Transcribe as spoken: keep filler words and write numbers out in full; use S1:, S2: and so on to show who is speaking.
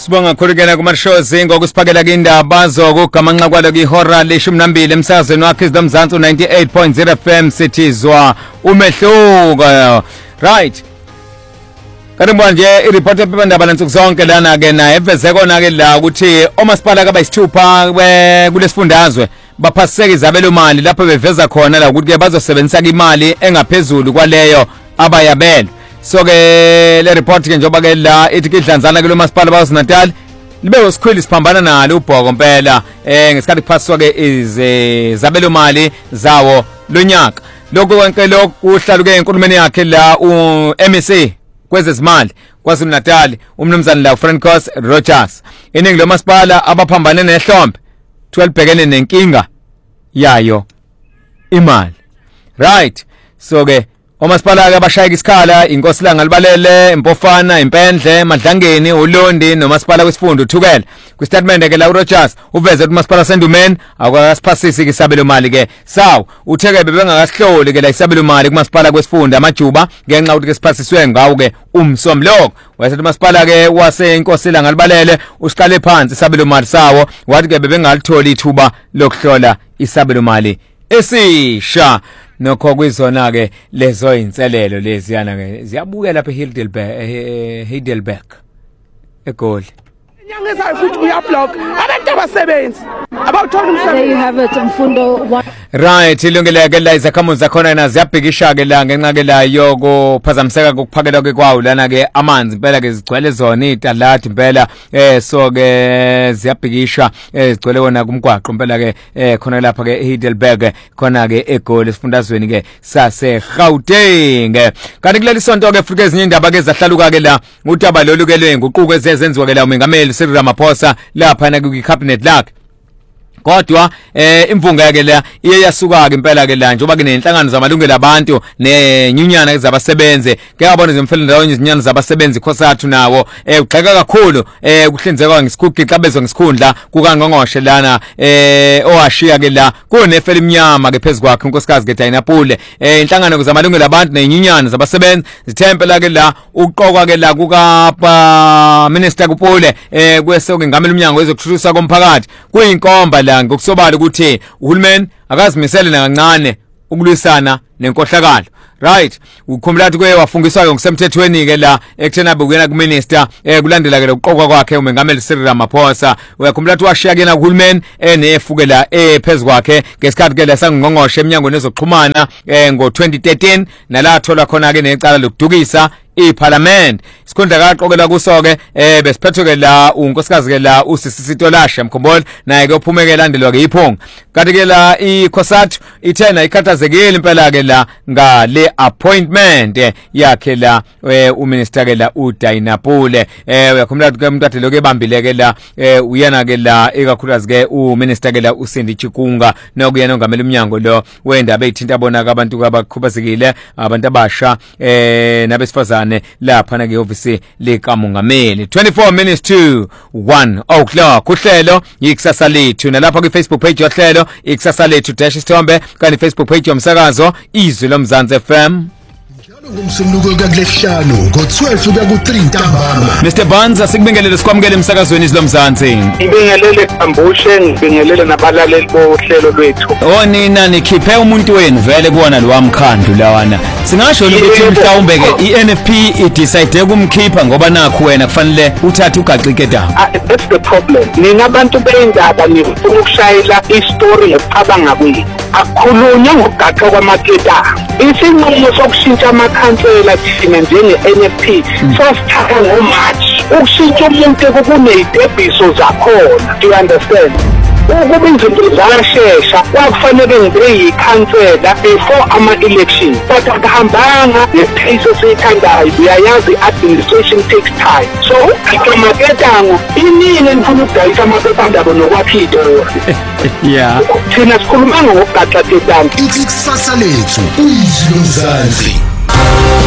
S1: Sibonga khulukela kumashozi ngokusiphakela indaba zokugamanxa kwalo kwihora leshumi nambili emsakazweni wakhe izomzansi ninety-eight point zero F M sithizwa umehluko. Right. Kanibona nje ireport ephephandaba lansuku zonke lana ke na eveze kona ke la ukuthi omasipala kabayisithupha kulesifundazwe baphasiseka izabelo mali lapho beveza khona la ukuthi ke bazosebenzisa imali engaphezulu kwaleyo abayabela. So ke le report ke njoba ke la ithi kidlanzana ke lo masipala bawo Natal libe wesikhwili siphambana nalo ubhoko impela eh ngesikhathi kuphasiswa ke izabelo mali zawo lonyaka. Lokho konke lokho kuhlaluke enkulumeni yakhe la u M E C kwezezimali kwaZulu Natal umnumzana la Francos Rogers iningi lo masipala abaphambane nehlombe twelve bhekene nenkinga yayo imali. Right. So ke omasipala ke abashayika isikhala inkosi langa libalele impofana impendle madlangeni ulondi nomasipala kwesifundo uthukela kwistatement ke la uRogers uveze ukuthi umasipala sendumeni akasiphasisi ke isabelo mali ke saw utheke bebengakasihloli ke la isabelo mali kumasipala kwesifundo amajuba ngenxa ukuthi ke siphasiswe ngawo ke umsomloko wayethi umasipala ke wase inkosi langa libalele usiqale phansi isabelo mali sawo wathi ke bebengalithola ithuba lokuhlola isabelo mali esisha. Nokho kwizona ke lezo inselelo leziyana ke ziyabuke lapha eHeidelberg Heidelberg eGoli.
S2: Nyangeza futhi uyablock abantu abasebenzi abawuthola umsebenzi.
S3: There you have it Mfundo.
S1: Right ilungile ke la izakhamuzi zakhona na ziyabhekisha ke la ngenxa ke la yoko phazamiseka kokuphakelwa ke kwawo lana ke amanzi impela ke zigcwele zona italati impela eh so ke ziyabhekisha ezigcwele wona kumgwaqo impela ke eh khona lapha ke eHeidelberg khona ke eGoli esifundazweni ke sase Gauteng. Kanti kuleli sonto ke futhi ezinye indaba ke zahlaluka ke la utaba lolu ke lenguquko ezenziwa ke la umengameli Cyril Ramaphosa lapha na ku cabinet lakhe. Kodwa eh imvunga yake la iye yasuka ke impela ke la njoba ke nenhlangano zamalungelo abantu nenyunyana ezabasebenze ke yabona izimfelo ndawonye izinyana zabasebenzi khosathu nawo eh ugxeka kakhulu eh kuhlinzekwa ngesikhuqixabezo ngesikhundla kukangqongqoshe lana eh owashiya ke la kunefela imnyama ke phezulu kwakhe unkosikazi ke Diana Pule eh inhlangano zamalungelo abantu nenyunyana zabasebenzi zithempela ke la uqokwa ke la kuka minister kuPule eh kwese ke ngamela umnyango wezokuthuthukiswa komphakathi kuyinkomba la ngokusobala ukuthi uhulumeni akazimisele nakancane ukulwisana nenkohlakalo. Right. Ukukhumbula ukuthi kwe wafungiswa ngokusemthethweni ke la ekuthena bekuyena kuminister eh kulandela ke lokuqokwa kwakhe umengameli Cyril Ramaphosa. Uyakhumbula ukuthi washiya kena kuhulumeni enefuke la ephezulu kwakhe ngesikhathi ke la sangqongqoshe eminyango nezokuxhumana eh ngo twenty thirteen nala thola khona ke necala lokudukisa iParliament. Sikhundla kaqokelwa kuso ke eh besiphethwe ke la unkosikazi ke la uSisito Lasha mkhomboli naye ke uphumeke landelwa ke iphongo. Kanti ke la ikhosathu ithena ikhathazekile impela ke la ngale appointment yakhe la uminister ke la uDiana Pule. Eh uyakhumbula ukuthi umuntu ade lokho ebambile ke la uyena ke la ekakhulukazi ke uminister ke la uSindi Chikunga nokuyena ongamela umnyango lo wendaba ezithinta bona abantu abakhubazekile abantu abasha eh nabesifazane lapha na ke office lekamongameli. Twenty-four minutes to one o'clock uhlelo ikusasa lethu nalapha ku Facebook page yohlelo ikusasa lethu dash isithombe kanti Facebook page yomsakazo izwi lomzansi F M.
S4: Ngumsuluko kakulehlanu ngo twelve kuya ku three ntambama.
S1: Mister Banza sikubingelele sikwamukele emsakazweni izilomzansi.
S2: Ngibingelele Khambushe ngibingelele nabalaleli bohlelo lwethu.
S1: Onina nikhiphe umuntu wenu vele kuona lo wamkhandlu lawana. Singasho ukuthi mhlawumbe ke iN F P idecide ukumkhipha ngoba nakho wena kufanele uthathe ugaqike daba.
S2: That's the problem. Nina abantu beindaba nifuna ukushayela istory ecabanga kwini. Akukhulunywa ngokugaqa kwamaketa. Isinqumo sokushintsha amakhansela thina njenge-N F P sasithatha ngoMarch. Ukushintsha umuntu kukunezidebhiso zakhona. Do you understand? Ukuba izinto zashesha kwakufanele ngibe yikhansela before ama-election but akuhambanga ngepace esiyithandayo. Uyayazi administration takes time, so ikamaketanga inini nifuna ukudayisa amaphephandaba nokwakha itori.
S1: Yeah,
S2: thina sikhuluma ngokugaxa ketanga.
S4: Ikusasa lethu izwi lomzansi.